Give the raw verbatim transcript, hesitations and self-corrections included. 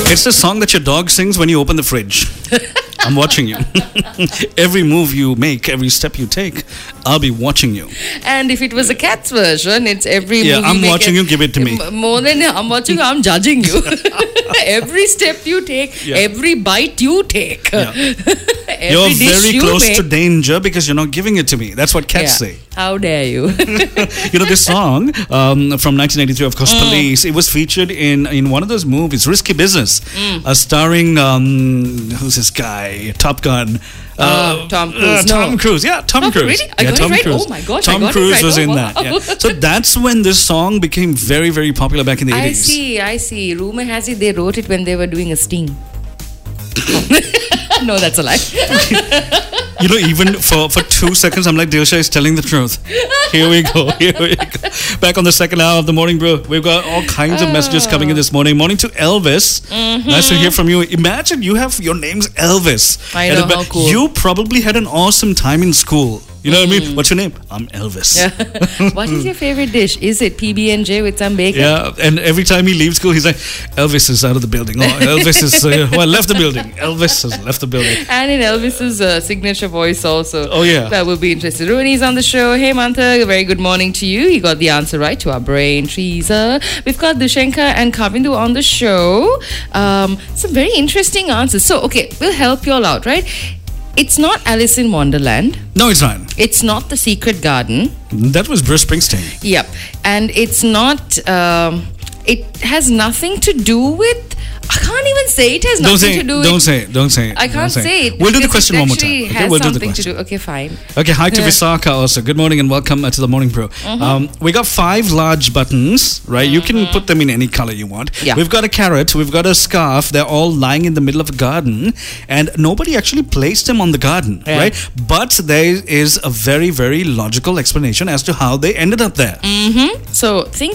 It's the song that your dog sings when you open the fridge. I'm watching you. Every move you make, every step you take, I'll be watching you. And if it was a cat's version, it's every Yeah, move I'm you make watching it- you, give it to me. M- More than I'm watching you, I'm judging you. Every step you take, Yeah. every bite you take, Yeah. every You're dish very you close make. to danger because you're not giving it to me. That's what cats Yeah. say. How dare you? You know, this song um, from nineteen eighty-three, of Mm. course, Police, it was featured in, in one of those movies, Risky Business, Mm. uh, starring, um, who's this guy? Top Gun. Uh, Tom Cruise, uh, Tom no. Cruise, yeah, Tom Oh, Cruise. really? I yeah, got it Tom right? Cruise. Oh my gosh, I Tom got it Cruise right. was Oh, in wow. that. Yeah. So that's when this song became very, very popular back in the I eighties. see, I see. Rumor has it they wrote it when they were doing a sting. No, that's a lie. You know, even for, for two seconds, I'm like, Dilsha is telling the truth. Here we go. Here we go. Back on the second hour of the morning, bro. We've got all kinds of messages coming in this morning. Morning to Elvis. Mm-hmm. Nice to hear from you. Imagine you have your name's Elvis. I know, And how cool. You probably had an awesome time in school. You know what I mean? What's your name? I'm Elvis. Yeah. What is your favorite dish? Is it P B and J with some bacon? Yeah, and every time he leaves school, he's like, Elvis is out of the building. Oh, Elvis is, uh, well, left the building. Elvis has left the building. And in Elvis's uh, signature voice also. Oh, yeah. That will be interesting. Rooney's on the show. Hey, Mantha, a very good morning to you. He got the answer right to our brain teaser. We've got Dushenka and Kavindu on the show. Um, some very interesting answers. So, okay, we'll help you all out, right? It's not Alice in Wonderland. No, it's not. It's not The Secret Garden. That was Bruce Springsteen. Yep. And it's not... Um, it has nothing to do with... I can't even say it has Don't nothing say to it. do Don't with... say it. Don't say it. I Don't can't say it. We'll do the because question it one more time. actually Okay, has we'll do the something to question. do. Okay, fine. Okay, hi to Yeah. Visakha also. Good morning and welcome uh, to the Morning Brew. Um, we got five large buttons, right? You can put them in any color you want. Yeah. We've got a carrot, we've got a scarf. They're all lying in the middle of a garden, and nobody actually placed them on the garden, Yeah. right? But there is a very, very logical explanation as to how they ended up there. So think